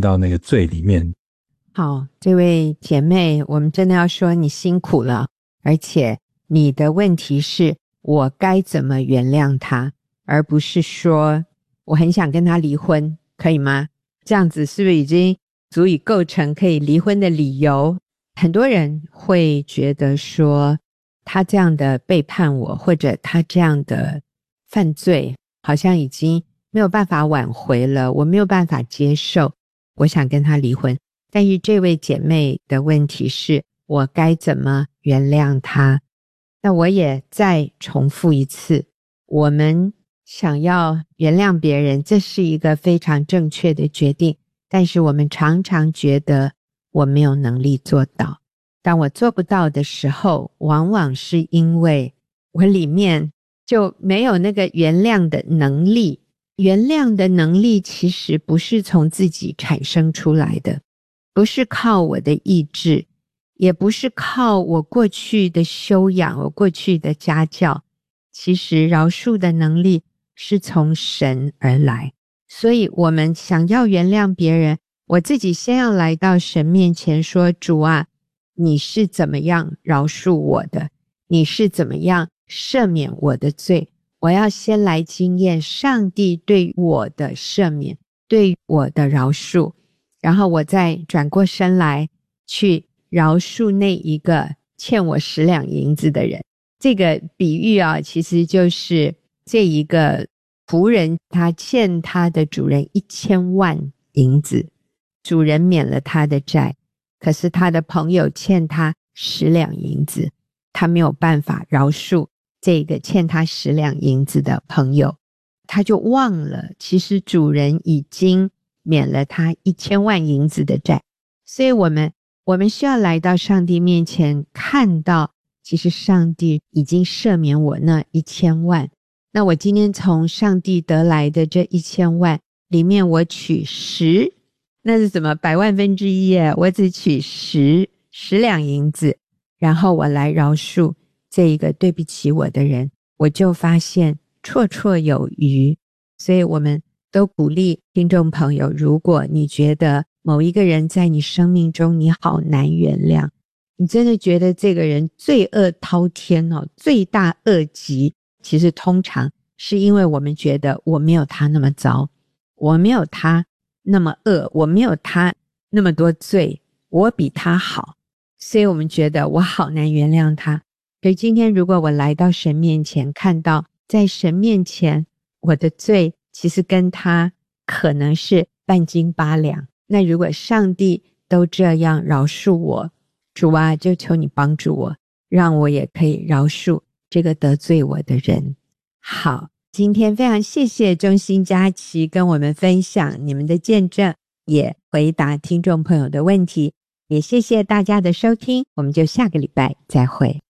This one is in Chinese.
到那个罪里面。 好，这位姐妹，我们真的要说你辛苦了，而且你的问题是我该怎么原谅他，而不是说我很想跟他离婚，可以吗？这样子是不是已经足以构成可以离婚的理由？很多人会觉得说他这样的背叛我，或者他这样的犯罪好像已经没有办法挽回了，我没有办法接受，我想跟他离婚。但是这位姐妹的问题是我该怎么原谅他？那我也再重复一次，我们想要原谅别人，这是一个非常正确的决定，但是我们常常觉得我没有能力做到。当我做不到的时候，往往是因为我里面就没有那个原谅的能力。原谅的能力其实不是从自己产生出来的，不是靠我的意志，也不是靠我过去的修养，我过去的家教。其实饶恕的能力是从神而来，所以我们想要原谅别人，我自己先要来到神面前说，主啊，你是怎么样饶恕我的？你是怎么样赦免我的罪？我要先来经验上帝对我的赦免，对我的饶恕，然后我再转过身来去饶恕那一个欠我10两银子的人。这个比喻啊，其实就是这一个仆人他欠他的主人1000万银子，主人免了他的债，可是他的朋友欠他10两银子，他没有办法饶恕这个欠他10两银子的朋友，他就忘了其实主人已经免了他1000万银子的债。所以我们需要来到上帝面前，看到其实上帝已经赦免我那1000万。那我今天从上帝得来的这1000万里面，我取10，那是什么？100万分之一耶，我只取10两银子，然后我来饶恕这一个对不起我的人，我就发现绰绰有余。所以我们都鼓励听众朋友，如果你觉得某一个人在你生命中你好难原谅，你真的觉得这个人罪恶滔天哦，罪大恶极，其实通常是因为我们觉得我没有他那么糟，我没有他那么恶，我没有他那么多罪，我比他好，所以我们觉得我好难原谅他。所以今天如果我来到神面前，看到在神面前我的罪其实跟他可能是半斤八两，那如果上帝都这样饶恕我，主啊，就求你帮助我，让我也可以饶恕这个得罪我的人。好，今天非常谢谢中兴佳琪跟我们分享你们的见证，也回答听众朋友的问题，也谢谢大家的收听，我们就下个礼拜再会。